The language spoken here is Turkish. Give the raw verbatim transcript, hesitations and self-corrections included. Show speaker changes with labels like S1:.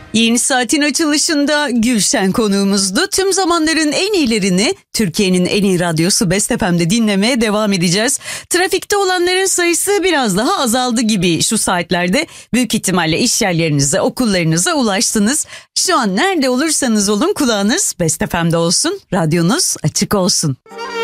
S1: Yeni saatin açılışında Gülşen konuğumuzdu. Tüm zamanların en iyilerini Türkiye'nin en iyi radyosu Best F M'de dinlemeye devam edeceğiz. Trafikte olanların sayısı biraz daha azaldı gibi şu saatlerde. Büyük ihtimalle iş yerlerinize, okullarınıza ulaştınız. Şu an nerede olursanız olun kulağınız Best F M'de olsun, radyonuz açık olsun.